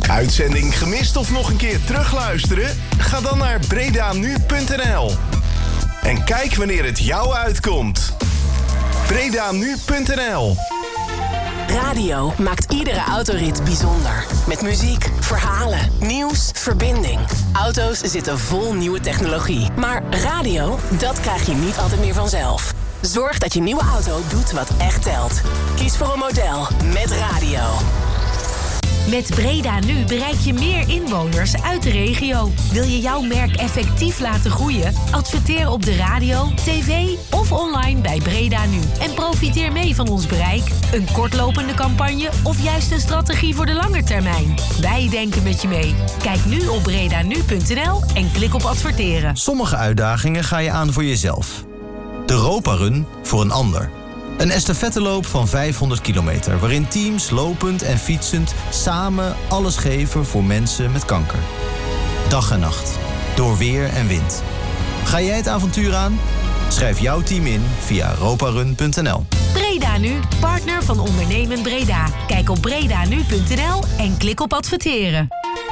Uitzending gemist of nog een keer terugluisteren? Ga dan naar bredanu.nl. En kijk wanneer het jou uitkomt. bredanu.nl. Radio maakt iedere autorit bijzonder. Met muziek, verhalen, nieuws, verbinding. Auto's zitten vol nieuwe technologie. Maar radio, dat krijg je niet altijd meer vanzelf. Zorg dat je nieuwe auto doet wat echt telt. Kies voor een model met radio. Met Breda Nu bereik je meer inwoners uit de regio. Wil je jouw merk effectief laten groeien? Adverteer op de radio, tv of online bij Breda Nu. En profiteer mee van ons bereik, een kortlopende campagne of juist een strategie voor de lange termijn. Wij denken met je mee. Kijk nu op bredanu.nl en klik op adverteren. Sommige uitdagingen ga je aan voor jezelf. De Roparun voor een ander. Een estafetteloop van 500 kilometer... waarin teams lopend en fietsend samen alles geven voor mensen met kanker. Dag en nacht, door weer en wind. Ga jij het avontuur aan? Schrijf jouw team in via roparun.nl. Breda Nu, partner van Ondernemen Breda. Kijk op bredanu.nl en klik op adverteren.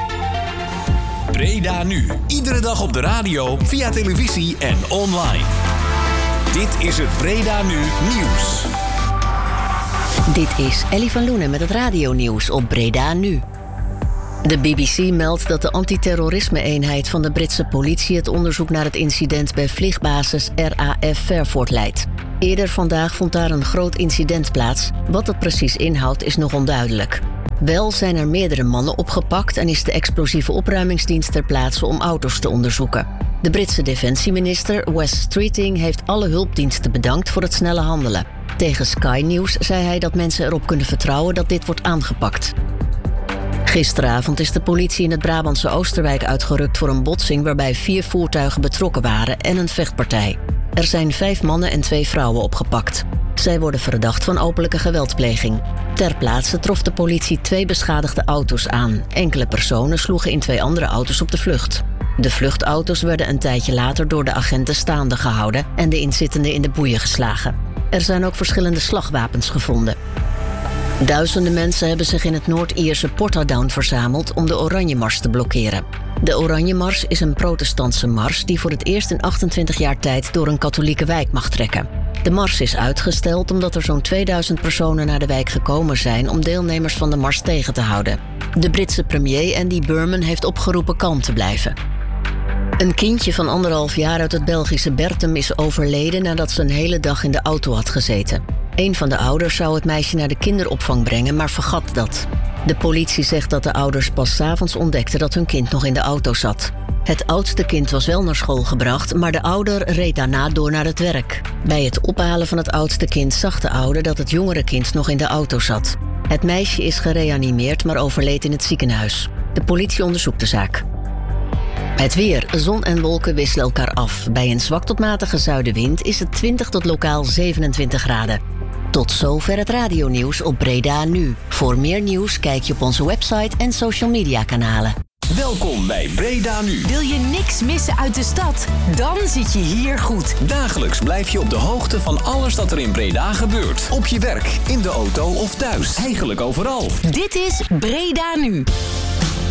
Breda Nu, iedere dag op de radio, via televisie en online. Dit is het Breda Nu Nieuws. Dit is Ellie van Loenen met het radionieuws op Breda Nu. De BBC meldt dat de antiterrorisme-eenheid van de Britse politie het onderzoek naar het incident bij vliegbasis RAF Fairford leidt. Eerder vandaag vond daar een groot incident plaats. Wat het precies inhoudt is nog onduidelijk. Wel zijn er meerdere mannen opgepakt en is de explosieve opruimingsdienst ter plaatse om auto's te onderzoeken. De Britse defensieminister Wes Streeting heeft alle hulpdiensten bedankt voor het snelle handelen. Tegen Sky News zei hij dat mensen erop kunnen vertrouwen dat dit wordt aangepakt. Gisteravond is de politie in het Brabantse Oosterwijk uitgerukt voor een botsing waarbij 4 voertuigen betrokken waren en een vechtpartij. Er zijn 5 mannen en 2 vrouwen opgepakt. Zij worden verdacht van openlijke geweldpleging. Ter plaatse trof de politie 2 beschadigde auto's aan. Enkele personen sloegen in 2 andere auto's op de vlucht. De vluchtauto's werden een tijdje later door de agenten staande gehouden en de inzittenden in de boeien geslagen. Er zijn ook verschillende slagwapens gevonden. Duizenden mensen hebben zich in het Noord-Ierse Portadown verzameld om de Oranjemars te blokkeren. De Oranjemars is een protestantse mars die voor het eerst in 28 jaar tijd door een katholieke wijk mag trekken. De mars is uitgesteld omdat er zo'n 2000 personen naar de wijk gekomen zijn om deelnemers van de mars tegen te houden. De Britse premier Andy Burnham heeft opgeroepen kalm te blijven. Een kindje van 1,5 jaar uit het Belgische Bertum is overleden nadat ze een hele dag in de auto had gezeten. Een van de ouders zou het meisje naar de kinderopvang brengen, maar vergat dat. De politie zegt dat de ouders pas 's avonds ontdekten dat hun kind nog in de auto zat. Het oudste kind was wel naar school gebracht, maar de ouder reed daarna door naar het werk. Bij het ophalen van het oudste kind zag de ouder dat het jongere kind nog in de auto zat. Het meisje is gereanimeerd, maar overleed in het ziekenhuis. De politie onderzoekt de zaak. Het weer. Zon en wolken wisselen elkaar af. Bij een zwak tot matige zuidenwind is het 20 tot lokaal 27 graden. Tot zover het radionieuws op Breda Nu. Voor meer nieuws kijk je op onze website en social media kanalen. Welkom bij Breda Nu. Wil je niks missen uit de stad? Dan zit je hier goed. Dagelijks blijf je op de hoogte van alles dat er in Breda gebeurt. Op je werk, in de auto of thuis. Eigenlijk overal. Dit is Breda Nu.